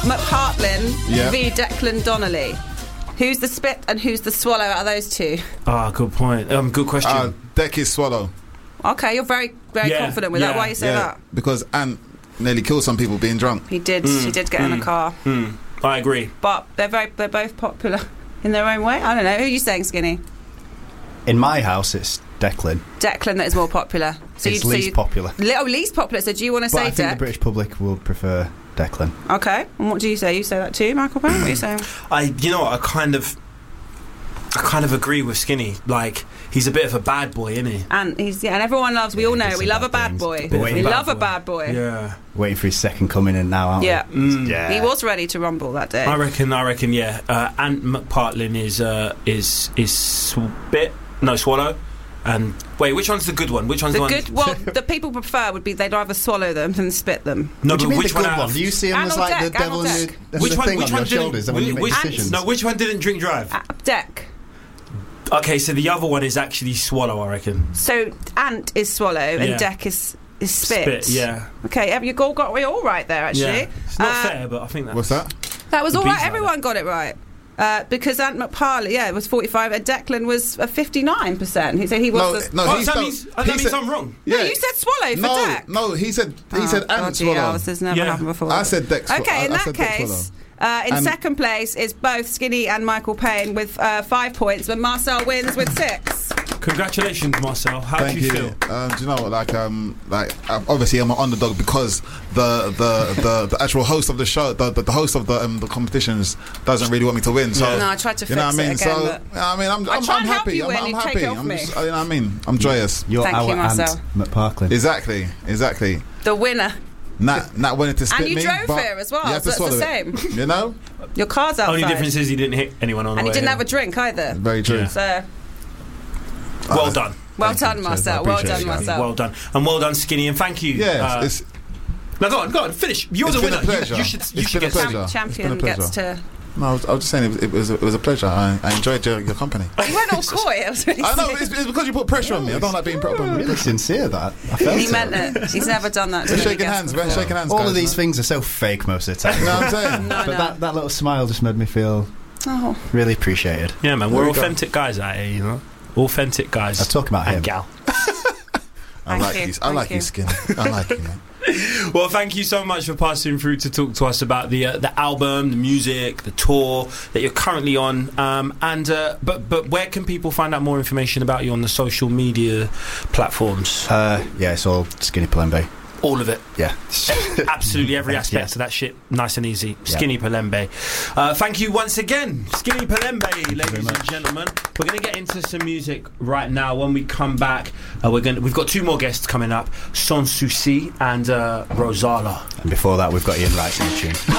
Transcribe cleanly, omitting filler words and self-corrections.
McPartlin Yeah. v Declan Donnelly. Who's the spit and who's the swallow out of those two? Good point. Good question. Deck is swallow. Okay, you're very, very confident with that. Why you say that? Because Ant nearly killed some people being drunk. He did. He did get in a car. I agree. But they're both popular in their own way. I don't know. Who are you saying, Skinny? In my house, it's Declan. Declan that is more popular. It's least popular. Least popular. So do you want to say I think Deck? the British public will prefer Declan. Okay. And what do you say? You say that too, Michael Payne? What are you saying? You know what? I kind of agree with Skinny. Like, he's a bit of a bad boy, isn't he? And and everyone loves. We all know we love a bad boy. We love a bad boy. Yeah. Waiting for his second coming in now, aren't we? Yeah. He was ready to rumble that day. I reckon. Yeah. Ant McPartlin is swallow. And wait, which one's the good one? Which one's the one? Good? Well, the people prefer would be they'd rather swallow them than spit them. No, but which one? Do you see him as like the devil in the which one? thing Which on one your shoulders and when you make decisions? No, which one didn't drink drive? Deck. Okay, so the other one is actually swallow, I reckon. So Ant is swallow and Deck is spit. Yeah. Okay, you all got it all right there, actually. Yeah. It's not fair, but I think that's... What's that? That was all right. Everyone got it right. Because Ant McPartlin, was 45, and Declan was 59%. He said he was. That means I'm wrong. Yeah, no, you said swallow for Deck. No, he said Ant swallow. This has never happened before. I said Deck. Okay, in that case, in second place is both Skinny and Michael Payne with 5 points, but Marcel wins with 6. Congratulations, Marcel. How do you feel? Do you know, obviously I'm an underdog because the actual host of the show, the host of the competitions, doesn't really want me to win. So no, I tried to fix it again. So I'm happy. I'm happy. I'm joyous. You're Thank you, Marcel. Ant McPartlin. Exactly. The winner. Nat wanted to spit me. And you drove here as well, so it's the same. You know? Your car's outside. Only difference is he didn't hit anyone on the way. And he didn't have a drink either. Very true. So... Well done. Well done, Marcel. Well done, Marcel. Well done. And well done, Skinny, and thank you. Yeah, now go on, finish. You're the winner. You should get champion gets to... No, I was just saying it was a pleasure. I enjoyed your company. You went all coy. It was really I know, it's because you put pressure on me. I don't like being put on. Really sincere, that. I felt he meant it. He's never done that to me. Shaking hands, All guys, of these things are so fake most of the time. You know what I'm saying? But that little smile just made me feel really appreciated. Yeah, man, we're authentic guys out here, you know? Authentic guys. I talk about him. Gal. I like you, Skinny. I like you, man. Well, thank you so much for passing through to talk to us about the album, the music, the tour that you're currently on. But where can people find out more information about you on the social media platforms? It's all Skinny Palembe. All of it. Yeah. Absolutely every aspect of that shit. Nice and easy. Skinny Palembe. Thank you once again, Skinny Palembe, ladies and gentlemen. We're going to get into some music right now. When we come back, we've got 2 more guests coming up, Sans Souci and Rosala. And before that, we've got Ian Wright in the tune.